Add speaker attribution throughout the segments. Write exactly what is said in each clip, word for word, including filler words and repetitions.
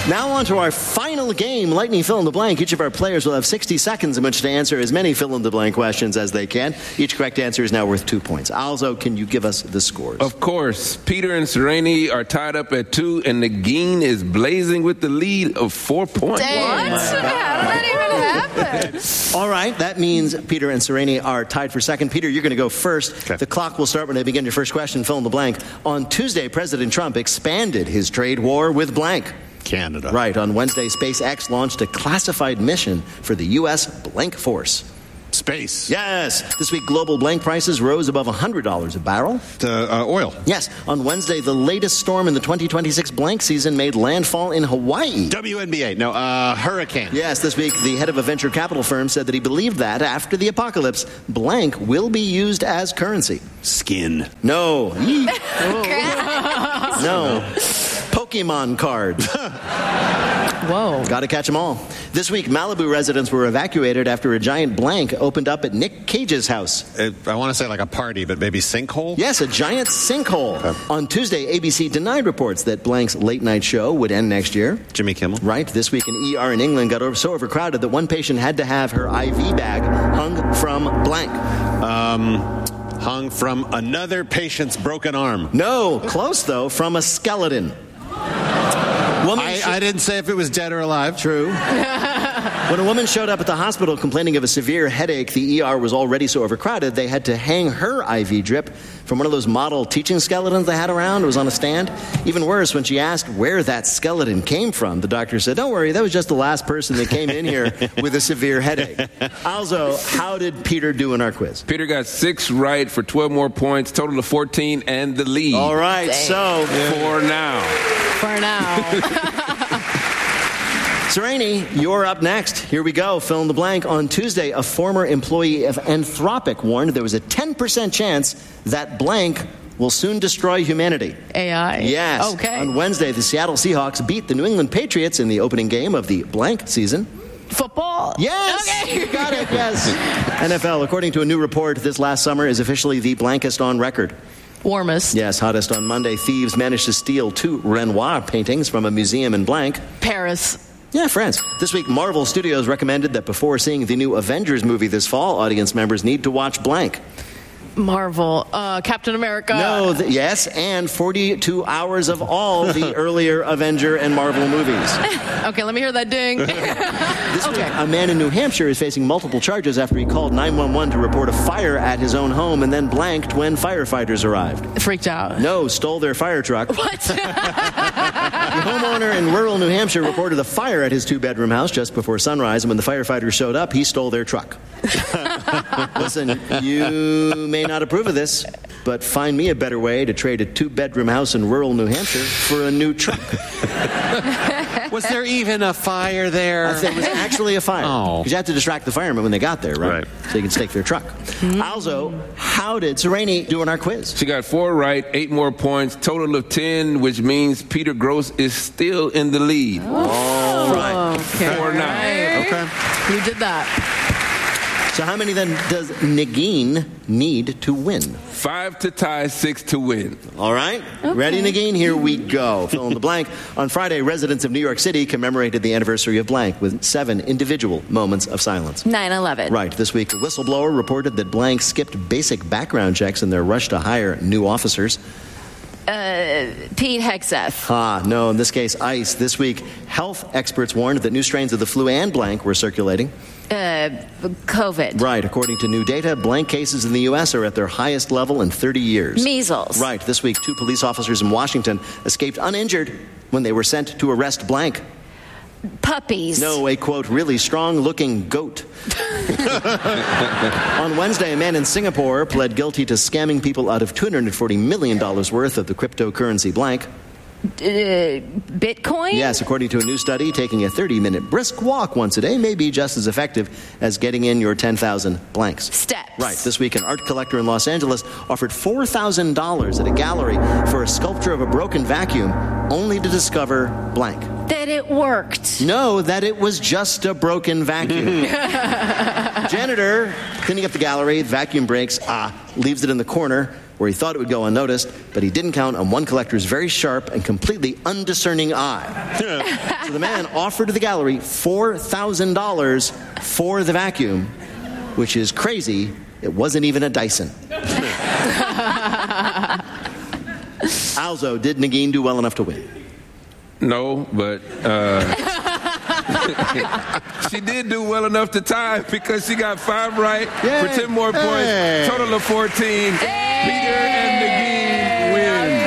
Speaker 1: Now on to our final game, Lightning Fill in the Blank. Each of our players will have sixty seconds in which to answer as many fill-in-the-blank questions as they can. Each correct answer is now worth two points. Alzo, can you give us the scores?
Speaker 2: Of course. Peter and Sereni are tied up at two, and Negin is blazing with the lead of four points.
Speaker 3: What? How did that even happen?
Speaker 1: All right, that means Peter and Sereni are tied for second. Peter, you're going to go first.
Speaker 4: Okay.
Speaker 1: The clock will start when I begin your first question. Fill in the blank. On Tuesday, President Trump expanded his trade war with blank.
Speaker 4: Canada.
Speaker 1: Right. On Wednesday, SpaceX launched a classified mission for the U S blank force.
Speaker 4: Space.
Speaker 1: Yes. This week, global blank prices rose above one hundred dollars a barrel.
Speaker 4: The uh, oil.
Speaker 1: Yes. On Wednesday, the latest storm in the twenty twenty-six blank season made landfall in Hawaii.
Speaker 4: W N B A. No, uh, hurricane.
Speaker 1: Yes, this week, the head of a venture capital firm said that he believed that after the apocalypse, blank will be used as currency.
Speaker 4: Skin.
Speaker 1: No. No. Pokemon cards.
Speaker 3: Whoa.
Speaker 1: Got to catch them all. This week, Malibu residents were evacuated after a giant blank opened up at Nick Cage's house.
Speaker 4: It, I want to say like a party, but maybe sinkhole?
Speaker 1: Yes, a giant sinkhole.
Speaker 4: Okay.
Speaker 1: On Tuesday, A B C denied reports that blank's late-night show would end next year.
Speaker 4: Jimmy Kimmel.
Speaker 1: Right. This week, an E R in England got over, so overcrowded that one patient had to have her I V bag hung from blank.
Speaker 4: Um, hung from another patient's broken arm.
Speaker 1: No, close, though, from a skeleton. Woman
Speaker 4: I,
Speaker 1: sh-
Speaker 4: I didn't say if it was dead or alive.
Speaker 1: True. When a woman showed up at the hospital complaining of a severe headache, the E R was already so overcrowded they had to hang her I V drip from one of those model teaching skeletons they had around. It was on a stand. Even worse, when she asked where that skeleton came from, the doctor said, "Don't worry, that was just the last person that came in here with a severe headache." Also, how did Peter do in our quiz?
Speaker 2: Peter got six right for twelve more points, total of fourteen, and the lead.
Speaker 1: All right, so
Speaker 2: For now.
Speaker 3: For now.
Speaker 1: Sereni, you're up next. Here we go. Fill in the blank. On Tuesday, a former employee of Anthropic warned there was a ten percent chance that blank will soon destroy humanity.
Speaker 3: A I?
Speaker 1: Yes.
Speaker 3: Okay.
Speaker 1: On Wednesday, the Seattle Seahawks beat the New England Patriots in the opening game of the blank season.
Speaker 3: Football?
Speaker 1: Yes!
Speaker 3: Okay.
Speaker 1: You got it, yes. N F L, according to a new report, this last summer is officially the blankest on record.
Speaker 3: Warmest?
Speaker 1: Yes, hottest on Monday. Thieves managed to steal two Renoir paintings from a museum in blank.
Speaker 3: Paris?
Speaker 1: Yeah, France. This week, Marvel Studios recommended that before seeing the new Avengers movie this fall, audience members need to watch blank.
Speaker 3: Marvel? Uh, Captain America?
Speaker 1: No, th- yes, and forty-two hours of all the earlier Avenger and Marvel movies.
Speaker 3: Okay, let me hear that ding.
Speaker 1: This
Speaker 3: Okay.
Speaker 1: week, a man in New Hampshire is facing multiple charges after he called nine one one to report a fire at his own home and then blanked when firefighters arrived.
Speaker 3: Freaked out.
Speaker 1: No, stole their fire truck.
Speaker 3: What?
Speaker 1: The homeowner in rural New Hampshire reported a fire at his two-bedroom house just before sunrise, and when the firefighters showed up, he stole their truck. Listen, you may not approve of this, but find me a better way to trade a two-bedroom house in rural New Hampshire for a new truck.
Speaker 4: Was there even a fire there?
Speaker 1: I said it was actually a fire.
Speaker 4: Oh.
Speaker 1: Because you have to distract the firemen when they got there, right?
Speaker 4: Right.
Speaker 1: So you can stake their truck. Also, how did Sereni do in our quiz?
Speaker 2: She got four right, eight more points, total of ten, which means Peter Gross is still in the lead.
Speaker 1: All right.
Speaker 3: Okay.
Speaker 2: For now.
Speaker 4: Okay.
Speaker 3: You did that.
Speaker 1: So how many then does Negin need to win?
Speaker 2: Five to tie, six to win.
Speaker 1: All right. Ready, Negin? Here we go. Fill in the blank. On Friday, residents of New York City commemorated the anniversary of blank with seven individual moments of silence.
Speaker 5: nine eleven.
Speaker 1: Right. This week, a whistleblower reported that blank skipped basic background checks in their rush to hire new officers.
Speaker 5: Uh, Pete Hegseth.
Speaker 1: Ah, no, in this case, ICE. This week, health experts warned that new strains of the flu and blank were circulating.
Speaker 5: Uh, COVID.
Speaker 1: Right. According to new data, blank cases in the U S are at their highest level in thirty years.
Speaker 5: Measles.
Speaker 1: Right. This week, two police officers in Washington escaped uninjured when they were sent to arrest blank.
Speaker 5: Puppies.
Speaker 1: No, a, quote, really strong-looking goat. On Wednesday, a man in Singapore pled guilty to scamming people out of two hundred forty million dollars worth of the cryptocurrency blank.
Speaker 5: Uh, Bitcoin?
Speaker 1: Yes, according to a new study, taking a thirty-minute brisk walk once a day may be just as effective as getting in your ten thousand blanks.
Speaker 5: Steps.
Speaker 1: Right. This week, an art collector in Los Angeles offered four thousand dollars at a gallery for a sculpture of a broken vacuum, only to discover blank.
Speaker 5: That it worked.
Speaker 1: No, that it was just a broken vacuum. Janitor cleaning up the gallery, vacuum breaks, ah, leaves it in the corner. where he thought it would go unnoticed, but he didn't count on one collector's very sharp and completely undiscerning eye. So the man offered the gallery four thousand dollars for the vacuum, which is crazy. It wasn't even a Dyson. Alzo, did Nagin do well enough to win?
Speaker 2: No, but uh, she did do well enough to tie because she got five right
Speaker 1: Yay.
Speaker 2: for ten more points.
Speaker 1: Hey.
Speaker 2: Total of fourteen.
Speaker 3: Hey.
Speaker 2: Peter and Nagin win.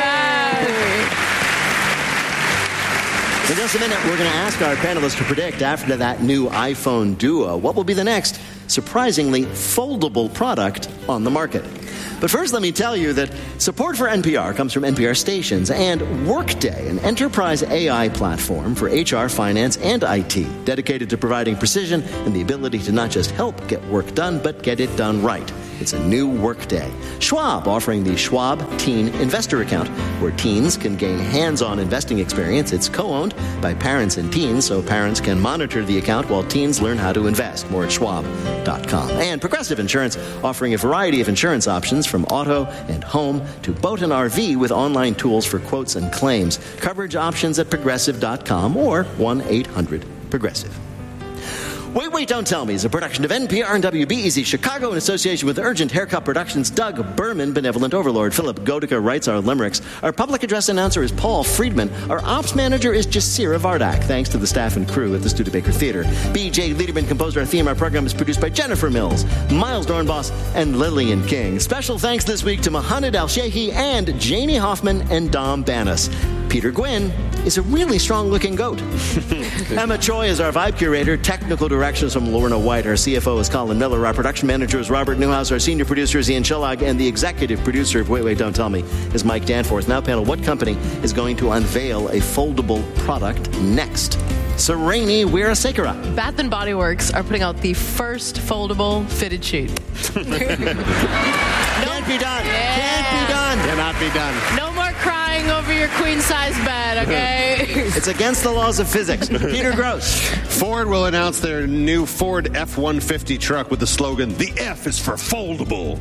Speaker 1: In just a minute, we're going to ask our panelists to predict, after that new iPhone Duo, what will be the next surprisingly foldable product on the market. But first, let me tell you that support for N P R comes from N P R stations and Workday, an enterprise A I platform for H R, finance, and I T, dedicated to providing precision and the ability to not just help get work done, but get it done right. It's a new Workday. Schwab, offering the Schwab Teen Investor Account, where teens can gain hands-on investing experience. It's co-owned by parents and teens, so parents can monitor the account while teens learn how to invest. More at schwab dot com. And Progressive Insurance, offering a variety of insurance options from auto and home to boat and R V with online tools for quotes and claims. Coverage options at progressive dot com or one eight hundred progressive. Wait, Wait, Don't Tell Me is a production of N P R and W B E Z Chicago in association with Urgent Haircut Productions. Doug Berman, Benevolent Overlord. Philip Godica writes our limericks. Our public address announcer is Paul Friedman. Our ops manager is Jasira Vardak. Thanks to the staff and crew at the Studebaker Theater. B J Liederman composed our theme. Our program is produced by Jennifer Mills, Miles Dornbos, and Lillian King. Special thanks this week to Mohamed Al-Sheikhi and Janie Hoffman and Dom Banas. Peter Gwynn is a really strong-looking goat. Emma Choi is our vibe curator. Technical directions from Lorna White. Our C F O is Colin Miller. Our production manager is Robert Newhouse. Our senior producer is Ian Shellog. And the executive producer of Wait, Wait, Don't Tell Me is Mike Danforth. Now, panel, what company is going to unveil a foldable product next? Sereni Weerasekara.
Speaker 3: Bath and Body Works are putting out the first foldable fitted sheet.
Speaker 1: Can't be done.
Speaker 3: Yeah.
Speaker 1: Can't be done.
Speaker 4: Cannot be done.
Speaker 3: No more crying over your queen-size bed, okay?
Speaker 1: It's against the laws of physics. Peter Gross.
Speaker 4: Ford will announce their new Ford F one fifty truck with the slogan, "The F is for foldable."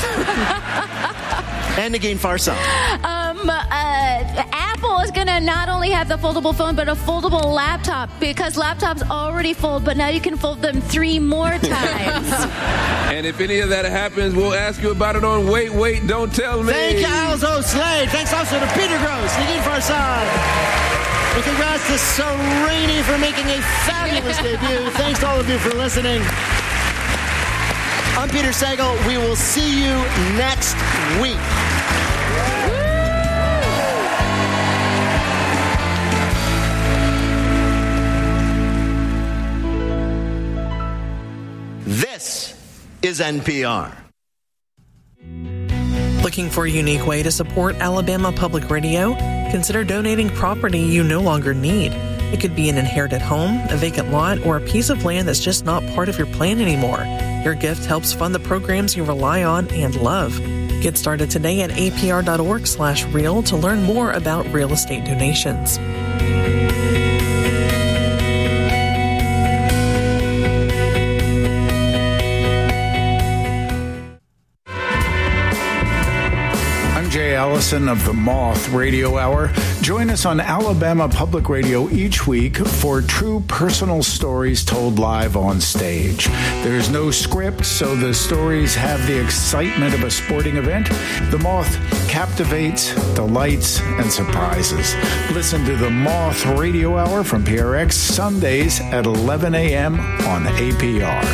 Speaker 1: And Nagin Farsad.
Speaker 5: Um, uh, Apple is going to not only have the foldable phone, but a foldable laptop, because laptops already fold, but now you can fold them three more times.
Speaker 2: And if any of that happens, we'll ask you about it on Wait, Wait, Don't Tell Me.
Speaker 1: Thank you, Alzo Slade. Thanks also to Peter Gross, Nagin Farsad. And congrats to Sereni for making a fabulous debut. Thanks to all of you for listening. I'm Peter Sagal. We will see you next week. This is N P R.
Speaker 6: Looking for a unique way to support Alabama Public Radio? Consider donating property you no longer need. It could be an inherited home, a vacant lot, or a piece of land that's just not part of your plan anymore. Your gift helps fund the programs you rely on and love. Get started today at apr.org slash real to learn more about real estate donations.
Speaker 7: Jay Allison of the Moth Radio Hour. Join us on Alabama Public Radio each week for true personal stories told live on stage. There's no script, so the stories have the excitement of a sporting event. The Moth captivates, delights, and surprises. Listen to the Moth Radio Hour from P R X Sundays at eleven a.m. on A P R.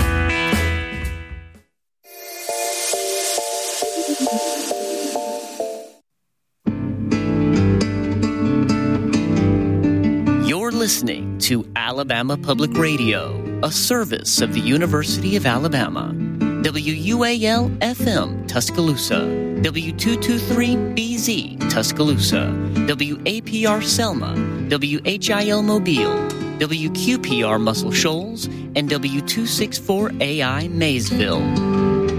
Speaker 8: Listening to Alabama Public Radio, a service of the University of Alabama. W U A L F M Tuscaloosa, W two twenty-three B Z Tuscaloosa, W A P R Selma, W H I L Mobile, W Q P R Muscle Shoals, and W two sixty-four A I Maysville.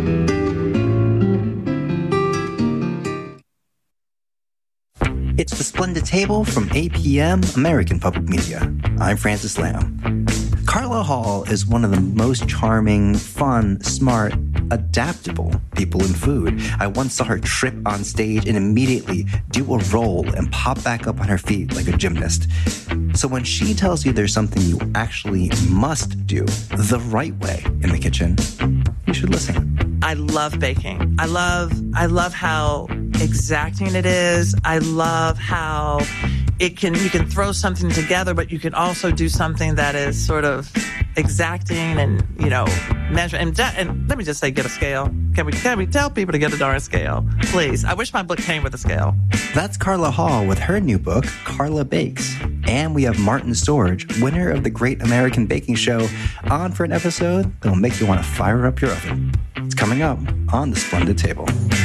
Speaker 9: It's the Splendid Table from A P M, American Public Media. I'm Francis Lamb. Carla Hall is one of the most charming, fun, smart, adaptable people in food. I once saw her trip on stage and immediately do a roll and pop back up on her feet like a gymnast. So when she tells you there's something you actually must do the right way in the kitchen, you should listen.
Speaker 6: I love baking. I love I love how exacting it is. I love how it can you can throw something together, but you can also do something that is sort of exacting and, you know, measure. And, and let me just say, get a scale. Can we can we tell people to get a darn scale, please? I wish my book came with a scale.
Speaker 9: That's Carla Hall with her new book, Carla Bakes. And we have Martin Sorge, winner of the Great American Baking Show, on for an episode that will make you want to fire up your oven. It's coming up on The Splendid Table.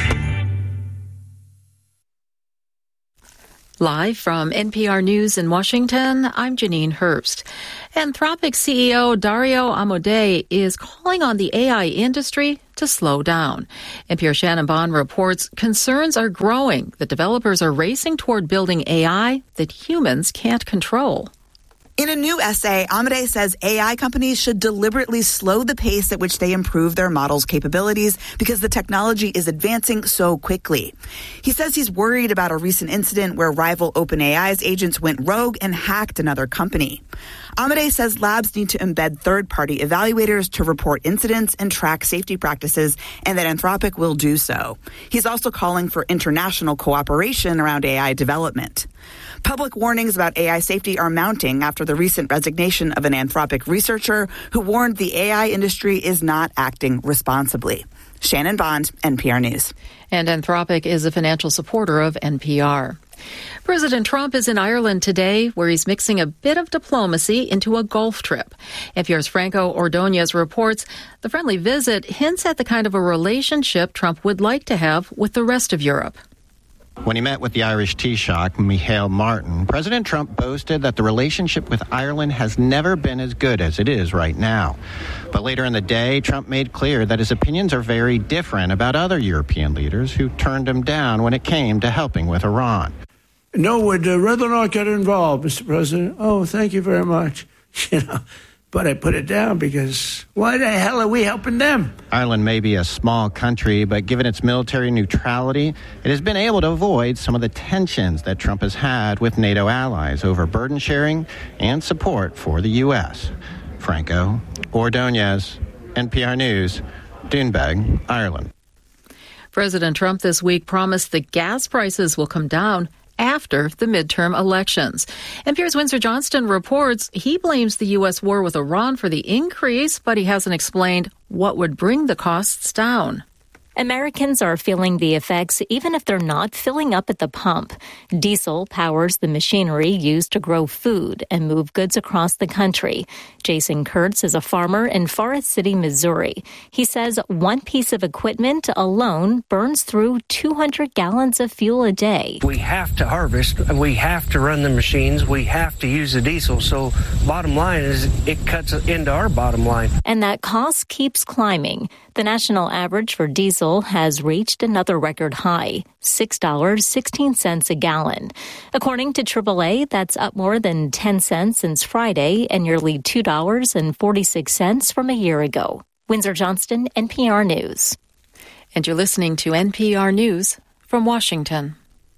Speaker 10: Live from N P R News in Washington, I'm Janine Herbst. Anthropic C E O Dario Amodei is calling on the A I industry to slow down. N P R Shannon Bond reports concerns are growing that developers are racing toward building A I that humans can't control.
Speaker 11: In a new essay, Amodei says A I companies should deliberately slow the pace at which they improve their models' capabilities because the technology is advancing so quickly. He says he's worried about a recent incident where rival OpenAI's agents went rogue and hacked another company. Amodei says labs need to embed third-party evaluators to report incidents and track safety practices, and that Anthropic will do so. He's also calling for international cooperation around A I development. Public warnings about A I safety are mounting after the recent resignation of an Anthropic researcher who warned the A I industry is not acting responsibly. Shannon Bond, N P R News.
Speaker 10: And Anthropic is a financial supporter of N P R. President Trump is in Ireland today, where he's mixing a bit of diplomacy into a golf trip. N P R's Franco Ordonez reports the friendly visit hints at the kind of a relationship Trump would like to have with the rest of Europe.
Speaker 12: When he met with the Irish Taoiseach, Micheál Martin, President Trump boasted that the relationship with Ireland has never been as good as it is right now. But later in the day, Trump made clear that his opinions are very different about other European leaders who turned him down when it came to helping with Iran.
Speaker 13: No, would uh, rather not get involved, Mister President. Oh, thank you very much. You know, but I put it down because why the hell are we helping them?
Speaker 12: Ireland may be a small country, but given its military neutrality, it has been able to avoid some of the tensions that Trump has had with NATO allies over burden sharing and support for the U S. Franco Ordonez, N P R News, Doonbeg, Ireland.
Speaker 10: President Trump this week promised that gas prices will come down after the midterm elections. N P R's Windsor Johnston reports he blames the U S war with Iran for the increase, but he hasn't explained what would bring the costs down.
Speaker 14: Americans are feeling the effects even if they're not filling up at the pump. Diesel powers the machinery used to grow food and move goods across the country. Jason Kurtz is a farmer in Forest City, Missouri. He says one piece of equipment alone burns through two hundred gallons of fuel a day.
Speaker 15: We have to harvest. We have to run the machines. We have to use the diesel. So bottom line is it cuts into our bottom line.
Speaker 14: And that cost keeps climbing. The national average for diesel has reached another record high, six dollars and sixteen cents a gallon. According to triple A, that's up more than ten cents since Friday and nearly two dollars and forty-six cents from a year ago. Windsor Johnston, N P R News.
Speaker 10: And you're listening to N P R News from Washington.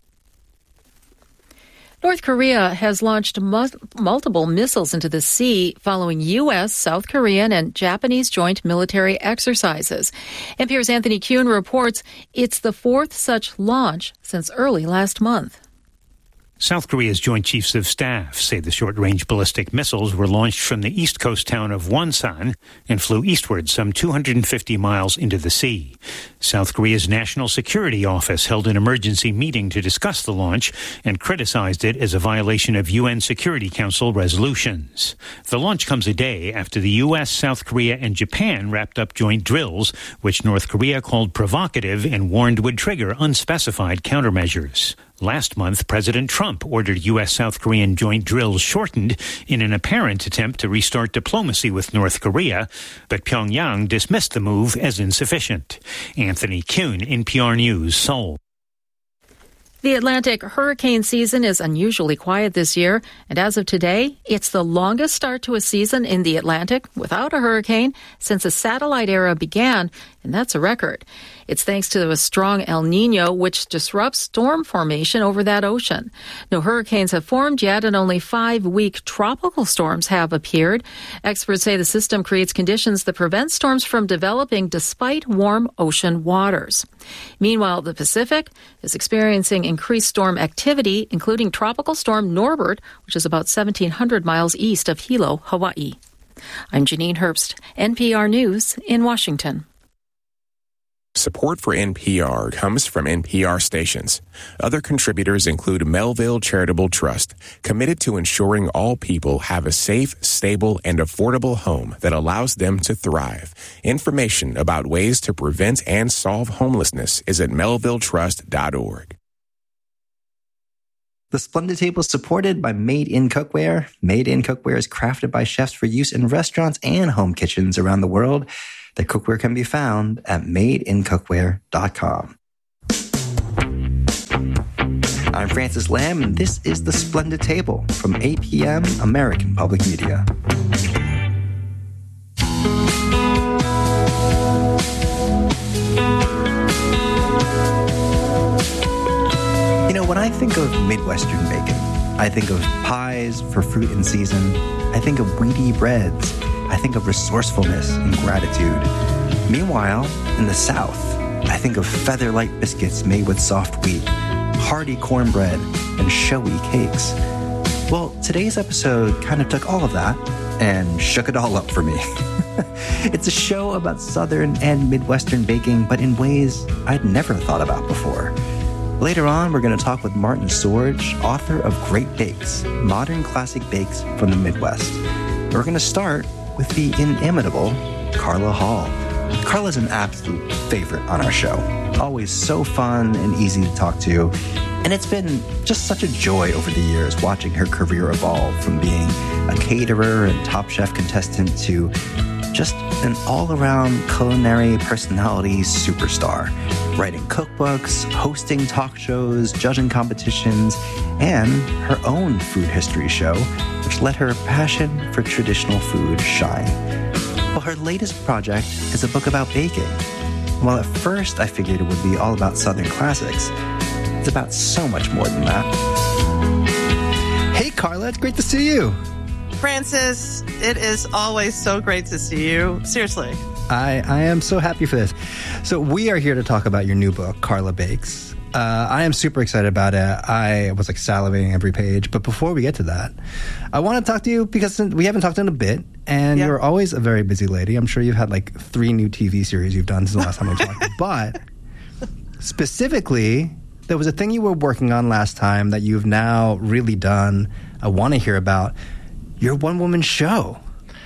Speaker 10: North Korea has launched mu- multiple missiles into the sea following U S, South Korean, and Japanese joint military exercises. N P R's Anthony Kuhn reports it's the fourth such launch since early last month.
Speaker 16: South Korea's Joint Chiefs of Staff say the short-range ballistic missiles were launched from the east coast town of Wonsan and flew eastward some two hundred fifty miles into the sea. South Korea's National Security Office held an emergency meeting to discuss the launch and criticized it as a violation of U N Security Council resolutions. The launch comes a day after the U S, South Korea, and Japan wrapped up joint drills, which North Korea called provocative and warned would trigger unspecified countermeasures. Last month, President Trump ordered U S-South Korean joint drills shortened in an apparent attempt to restart diplomacy with North Korea, but Pyongyang dismissed the move as insufficient. Anthony Kuhn, N P R News, Seoul.
Speaker 10: The Atlantic hurricane season is unusually quiet this year, and as of today, it's the longest start to a season in the Atlantic without a hurricane since the satellite era began and that's a record. It's thanks to a strong El Nino, which disrupts storm formation over that ocean. No hurricanes have formed yet, and only five weak tropical storms have appeared. Experts say the system creates conditions that prevent storms from developing despite warm ocean waters. Meanwhile, the Pacific is experiencing increased storm activity, including Tropical Storm Norbert, which is about seventeen hundred miles east of Hilo, Hawaii. I'm Janine Herbst, N P R News in Washington.
Speaker 17: Support for N P R comes from N P R stations. Other contributors include Melville Charitable Trust, committed to ensuring all people have a safe, stable, and affordable home that allows them to thrive. Information about ways to prevent and solve homelessness is at melville trust dot org.
Speaker 9: The Splendid Table is supported by Made in Cookware. Made in Cookware is crafted by chefs for use in restaurants and home kitchens around the world. The cookware can be found at made in cookware dot com. I'm Francis Lamb, and this is The Splendid Table from A P M American Public Media. You know, when I think of Midwestern bacon, I think of pies for fruit in season. I think of wheaty breads. I think of resourcefulness and gratitude. Meanwhile, in the South, I think of feather-light biscuits made with soft wheat, hearty cornbread, and showy cakes. Well, today's episode kind of took all of that and shook it all up for me. It's a show about Southern and Midwestern baking, but in ways I'd never thought about before. Later on, we're going to talk with Martin Sorge, author of Great Bakes, Modern Classic Bakes from the Midwest. We're going to start with the inimitable Carla Hall. Carla's an absolute favorite on our show. Always so fun and easy to talk to. And it's been just such a joy over the years watching her career evolve from being a caterer and Top Chef contestant to just an all-around culinary personality superstar, writing cookbooks, hosting talk shows, judging competitions, and her own food history show, which let her passion for traditional food shine. Well, her latest project is a book about baking. While at first I figured it would be all about Southern classics, it's about so much more than that. Hey, Carla, it's great to see you.
Speaker 18: Francis, it is always so great to see you. Seriously.
Speaker 9: I, I am so happy for this. So we are here to talk about your new book, Carla Bakes. Uh, I am super excited about it. I was like salivating every page. But before we get to that, I want to talk to you because we haven't talked in a bit, and yeah. You're always a very busy lady. I'm sure you've had like three new T V series you've done since the last time we talked. But specifically, there was a thing you were working on last time that you've now really done. I want to hear about your one-woman show.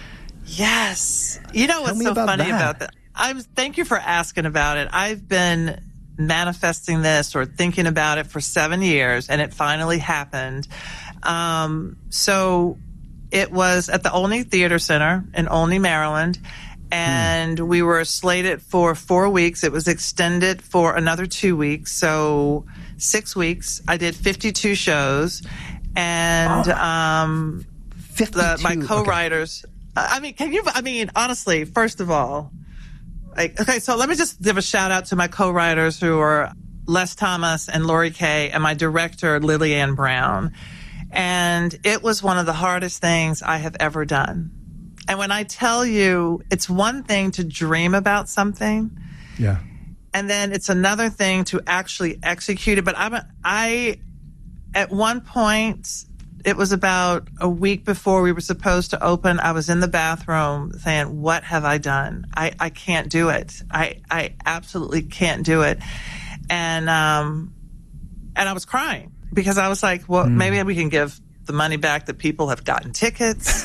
Speaker 18: Yes. You know what's so
Speaker 9: about
Speaker 18: funny
Speaker 9: that.
Speaker 18: about that? I'm, thank you for asking about it. I've been manifesting this or thinking about it for seven years, and it finally happened. Um, so it was at the Olney Theater Center in Olney, Maryland, and hmm. we were slated for four weeks. It was extended for another two weeks, so six weeks. I did fifty-two shows, and oh. um, the, my co-writers... Okay. I mean, can you, I mean, honestly, first of all, like, okay, so let me just give a shout out to my co-writers who are Les Thomas and Lori Kay and my director, Lillian Brown. And it was one of the hardest things I have ever done. And when I tell you, it's one thing to dream about something.
Speaker 9: Yeah.
Speaker 18: And then it's another thing to actually execute it. But I'm, a, I, at one point, it was about a week before we were supposed to open. I was in the bathroom saying, what have I done? I, I can't do it. I, I absolutely can't do it. And, um, and I was crying because I was like, well, mm. maybe we can give the money back that people have gotten tickets.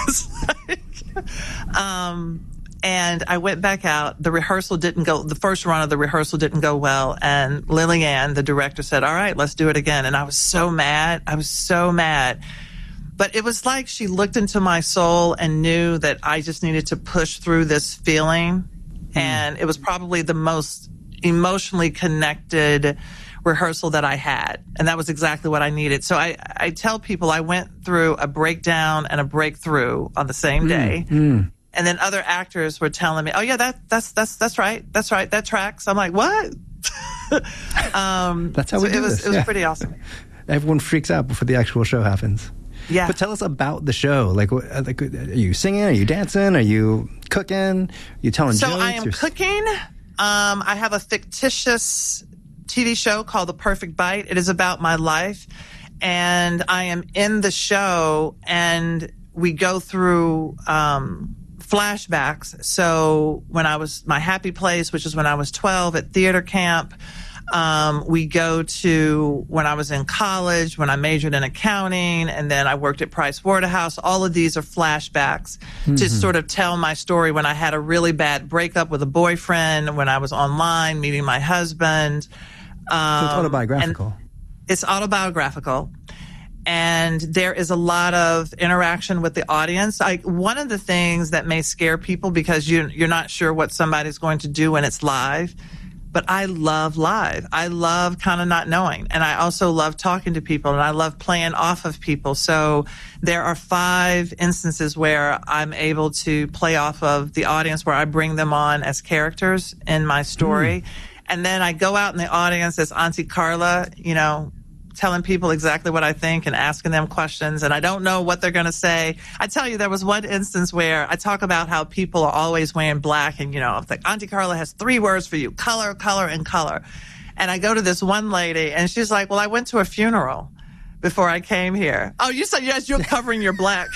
Speaker 18: um, And I went back out. The rehearsal didn't go, the first run of the rehearsal didn't go well. And Lillian, the director, said, all right, let's do it again. And I was so mad. I was so mad. But it was like she looked into my soul and knew that I just needed to push through this feeling. Mm. And it was probably the most emotionally connected rehearsal that I had. And that was exactly what I needed. So I, I tell people I went through a breakdown and a breakthrough on the same day.
Speaker 9: Mm. Mm.
Speaker 18: And then other actors were telling me, "Oh yeah, that that's that's that's right, that's right, that tracks." I'm like, "What?" um,
Speaker 19: That's how
Speaker 18: so
Speaker 19: we do
Speaker 18: it was.
Speaker 19: this.
Speaker 18: It was
Speaker 19: yeah.
Speaker 18: pretty awesome.
Speaker 19: Everyone freaks out before the actual show happens.
Speaker 18: Yeah.
Speaker 19: But tell us about the show. Like, what, like are you singing? Are you dancing? Are you cooking? Are you telling
Speaker 18: So
Speaker 19: jokes?
Speaker 18: I am
Speaker 19: You're...
Speaker 18: cooking. Um, I have a fictitious T V show called The Perfect Bite. It is about my life, and I am in the show, and we go through um, flashbacks. So when I was my happy place, which is when I was twelve at theater camp. Um, we go to when I was in college, when I majored in accounting, and then I worked at Price Waterhouse. All of these are flashbacks mm-hmm. to sort of tell my story when I had a really bad breakup with a boyfriend, when I was online meeting my husband. Um,
Speaker 19: so it's autobiographical.
Speaker 18: It's autobiographical. And there is a lot of interaction with the audience. Like one of the things that may scare people because you, you're not sure what somebody's going to do when it's live. But I love live. I love kind of not knowing. And I also love talking to people, and I love playing off of people. So there are five instances where I'm able to play off of the audience, where I bring them on as characters in my story. Mm. And then I go out in the audience as Auntie Carla, you know, telling people exactly what I think and asking them questions, and I don't know what they're going to say. I tell you, there was one instance where I talk about how people are always wearing black, and, you know, it's like, Auntie Carla has three words for you: color, color, and color. And I go to this one lady, and she's like, well, I went to a funeral before I came here. Oh, you said, yes, you're covering your black.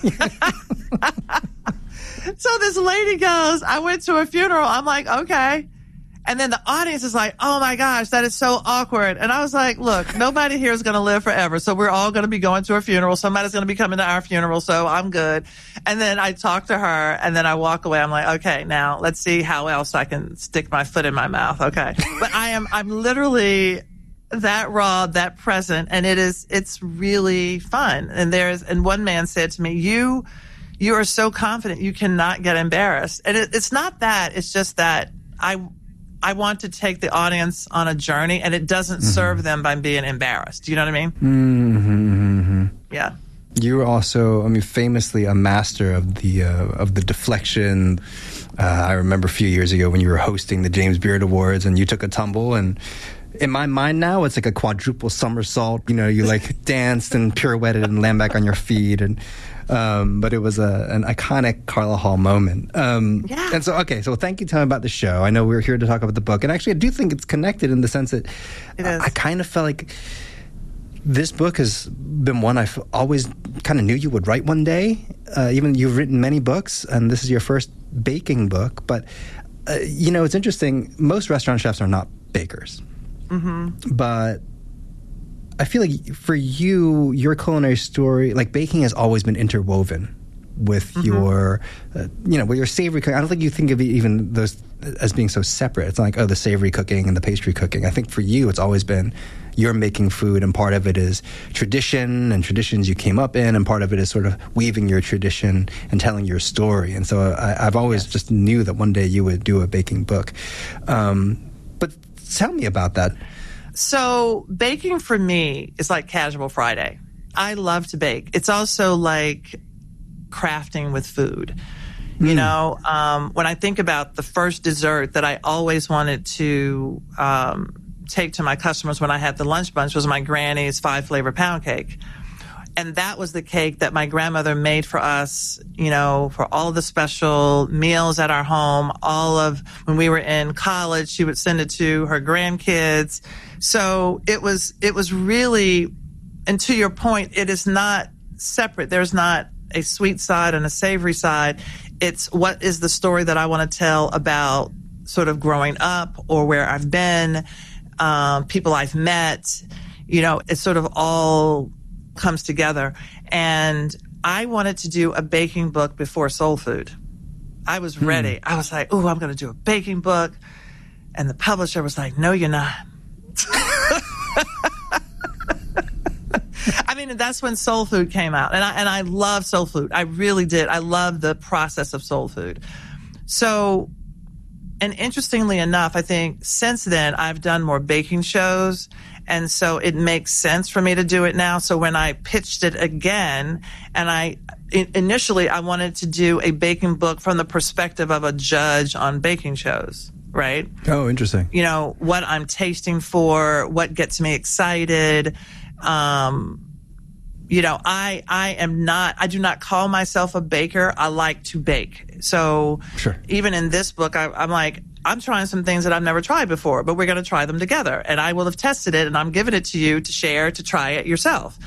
Speaker 18: So this lady goes, I went to a funeral. I'm like, okay. And then the audience is like, oh my gosh, that is so awkward. And I was like, look, nobody here is going to live forever. So we're all going to be going to a funeral. Somebody's going to be coming to our funeral. So I'm good. And then I talk to her, and then I walk away. I'm like, okay, now let's see how else I can stick my foot in my mouth. Okay. But I am, I'm literally that raw, that present. And it is, it's really fun. And there's, and one man said to me, you, you are so confident you cannot get embarrassed. And it, it's not that, it's just that I, I want to take the audience on a journey, and it doesn't mm-hmm. serve them by being embarrassed. Do you know what I mean?
Speaker 19: Mm-hmm, mm-hmm.
Speaker 18: Yeah.
Speaker 19: You were also, I mean, famously a master of the uh, of the deflection. Uh, I remember a few years ago when you were hosting the James Beard Awards, and you took a tumble, and in my mind now, it's like a quadruple somersault. You know, you like danced and pirouetted and land back on your feet, and um, but it was a, an iconic Carla Hall moment. Um,
Speaker 18: yeah.
Speaker 19: And so, okay, so thank you for telling me about the show. I know we're here to talk about the book, and actually, I do think it's connected in the sense that I, I kind of felt like this book has been one I've always kind of knew you would write one day. Uh, even you've written many books, and this is your first baking book. But uh, you know, it's interesting. Most restaurant chefs are not bakers. Mm-hmm. But I feel like for you, your culinary story, like baking has always been interwoven with mm-hmm. your, uh, you know, with your savory cooking. I don't think you think of even those as being so separate. It's not like, oh, the savory cooking and the pastry cooking. I think for you, it's always been you're making food, and part of it is tradition and traditions you came up in, and part of it is sort of weaving your tradition and telling your story. And so I, I've always yes. just knew that one day you would do a baking book. Um, but tell me about that.
Speaker 18: So baking for me is like casual Friday. I love to bake. It's also like crafting with food. Mm. You know, um, when I think about the first dessert that I always wanted to um, take to my customers when I had the lunch bunch was my granny's five flavor pound cake. And that was the cake that my grandmother made for us, you know, for all of the special meals at our home. All of when we were in college, she would send it to her grandkids. So it was, it was really, and to your point, it is not separate. There's not a sweet side and a savory side. It's what is the story that I want to tell about sort of growing up or where I've been, um, people I've met. You know, it's sort of all comes together. And I wanted to do a baking book before Soul Food. I was hmm. ready. I was like, oh, I'm going to do a baking book. And the publisher was like, no, you're not. I mean, that's when Soul Food came out. And I, and I love Soul Food. I really did. I love the process of Soul Food. So, and interestingly enough, I think since then I've done more baking shows. And so it makes sense for me to do it now. So when I pitched it again, and I initially I wanted to do a baking book from the perspective of a judge on baking shows, right?
Speaker 19: Oh, interesting.
Speaker 18: You know, what I'm tasting for, what gets me excited. Um, you know, I, I am not, I do not call myself a baker. I like to bake. So
Speaker 19: sure.
Speaker 18: Even in this book, I, I'm like, I'm trying some things that I've never tried before, but we're going to try them together. And I will have tested it, and I'm giving it to you to share, to try it yourself.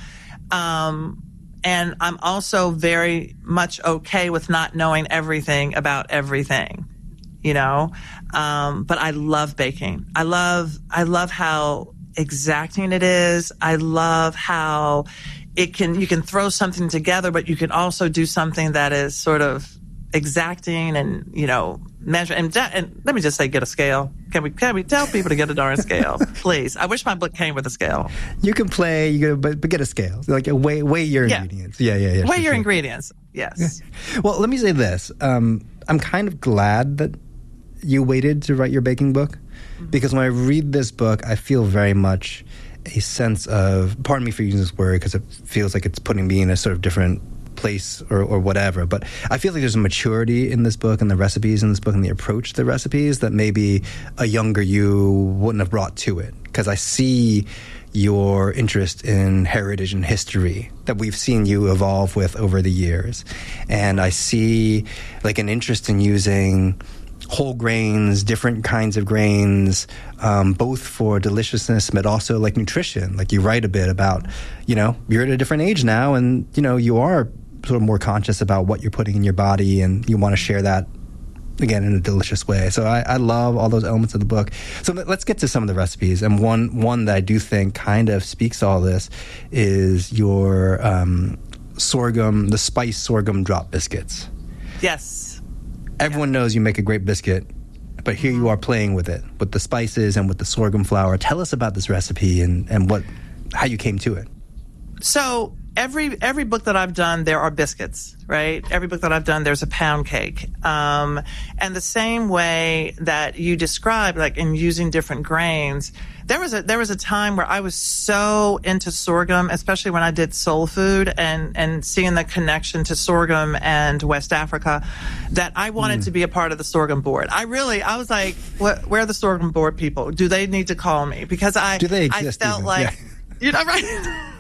Speaker 18: Um, and I'm also very much okay with not knowing everything about everything, you know? Um, but I love baking. I love, I love how exacting it is. I love how it can, you can throw something together, but you can also do something that is sort of exacting and, you know, measure. And, and let me just say, get a scale. Can we, can we tell people to get a darn scale? Please. I wish my book came with a scale.
Speaker 19: You can play, you can, but, but get a scale. Like, weigh, weigh your
Speaker 18: yeah.
Speaker 19: ingredients. Yeah, yeah, yeah.
Speaker 18: Weigh your
Speaker 19: sure.
Speaker 18: ingredients. Yes.
Speaker 19: Well, let me say this. Um, I'm kind of glad that you waited to write your baking book, because when I read this book, I feel very much a sense of, pardon me for using this word because it feels like it's putting me in a sort of different place or, or whatever, but I feel like there's a maturity in this book and the recipes in this book and the approach to the recipes that maybe a younger you wouldn't have brought to it, because I see your interest in heritage and history that we've seen you evolve with over the years, and I see like an interest in using whole grains, different kinds of grains, um, both for deliciousness, but also like nutrition. Like you write a bit about, you know, you're at a different age now, and, you know, you are sort of more conscious about what you're putting in your body, and you want to share that, again, in a delicious way. So I, I love all those elements of the book. So let's get to some of the recipes. And one, one that I do think kind of speaks to all this is your um, sorghum, the spice sorghum drop biscuits.
Speaker 18: Yes.
Speaker 19: Everyone knows you make a great biscuit, but here you are playing with it, with the spices and with the sorghum flour. Tell us about this recipe and, and what how you came to it.
Speaker 18: So every every book that I've done, there are biscuits, right? Every book that I've done, there's a pound cake. Um, and the same way that you described, like in using different grains, there was a there was a time where I was so into sorghum, especially when I did soul food and, and seeing the connection to sorghum and West Africa, that I wanted mm. to be a part of the sorghum board. I really, I was like, what, where are the sorghum board people? Do they need to call me? Because I,
Speaker 19: Do they exist
Speaker 18: I felt
Speaker 19: even?
Speaker 18: like,
Speaker 19: yeah.
Speaker 18: you know, right?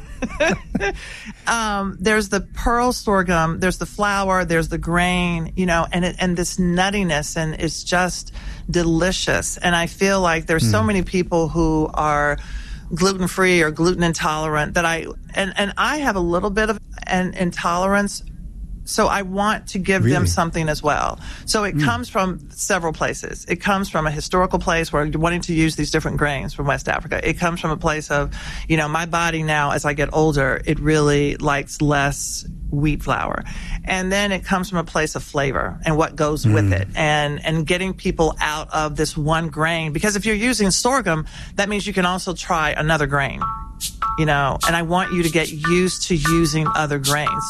Speaker 18: um, there's the pearl sorghum, there's the flour, there's the grain, you know, and it, and this nuttiness, and it's just delicious. And I feel like there's mm. so many people who are gluten free or gluten intolerant that I and and I have a little bit of an intolerance. So I want to give really? them something as well. So it mm. comes from several places. It comes from a historical place where you're wanting to use these different grains from West Africa. It comes from a place of, you know, my body now, as I get older, it really likes less wheat flour. And then it comes from a place of flavor and what goes mm. with it, and, and getting people out of this one grain. Because if you're using sorghum, that means you can also try another grain, you know, and I want you to get used to using other grains.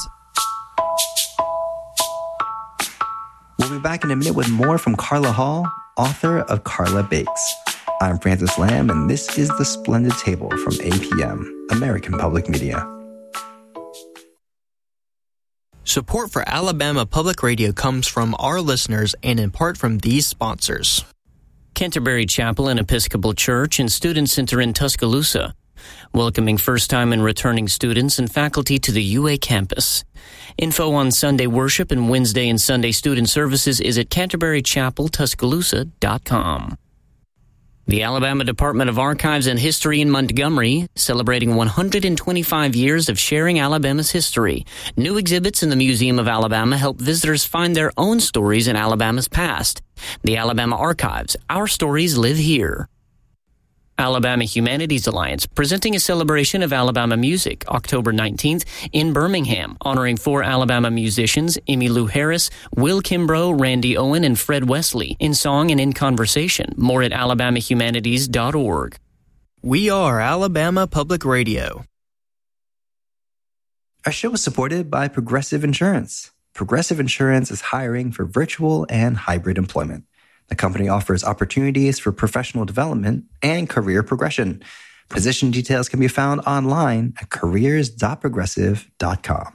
Speaker 9: We'll be back in a minute with more from Carla Hall, author of Carla Bakes. I'm Francis Lamb, and this is The Splendid Table from A P M, American Public Media.
Speaker 20: Support for Alabama Public Radio comes from our listeners and in part from these sponsors.
Speaker 8: Canterbury Chapel and Episcopal Church and Student Center in Tuscaloosa, welcoming first-time and returning students and faculty to the U A campus. Info on Sunday worship and Wednesday and Sunday student services is at canterbury chapel tuscaloosa dot com. The Alabama Department of Archives and History in Montgomery, celebrating one hundred twenty-five years of sharing Alabama's history. New exhibits in the Museum of Alabama help visitors find their own stories in Alabama's past. The Alabama Archives, our stories live here. Alabama Humanities Alliance, presenting a celebration of Alabama music, October nineteenth in Birmingham, honoring four Alabama musicians, Emmylou Harris, Will Kimbrough, Randy Owen, and Fred Wesley, in song and in conversation. More at alabama humanities dot org.
Speaker 20: We are Alabama Public Radio.
Speaker 9: Our show is supported by Progressive Insurance. Progressive Insurance is hiring for virtual and hybrid employment. The company offers opportunities for professional development and career progression. Position details can be found online at careers dot progressive dot com.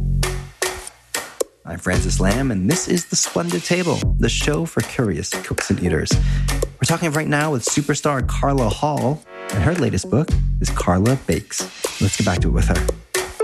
Speaker 9: I'm Francis Lamb, and this is The Splendid Table, the show for curious cooks and eaters. We're talking right now with superstar Carla Hall, and her latest book is Carla Bakes. Let's get back to it with her.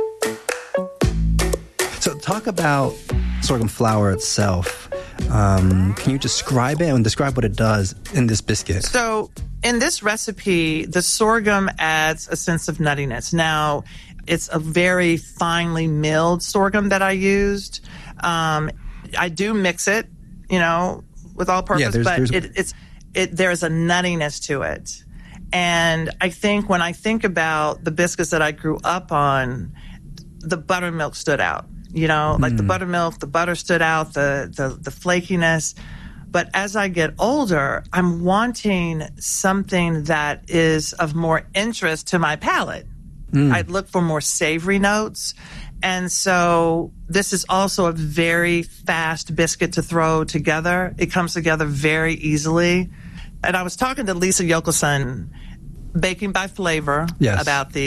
Speaker 9: So talk about sorghum flour itself. Um, can you describe it and describe what it does in this biscuit?
Speaker 18: So in this recipe, the sorghum adds a sense of nuttiness. Now, it's a very finely milled sorghum that I used. Um, I do mix it, you know, with all purpose, yeah, there's, but there's... It, it's it there's a nuttiness to it. And I think when I think about the biscuits that I grew up on, the buttermilk stood out. You know, like mm. the buttermilk, the butter stood out, the, the the flakiness. But as I get older, I'm wanting something that is of more interest to my palate. Mm. I'd look for more savory notes. And so this is also a very fast biscuit to throw together. It comes together very easily. And I was talking to Lisa Yokelson, Baking by Flavor,
Speaker 19: yes.
Speaker 18: about the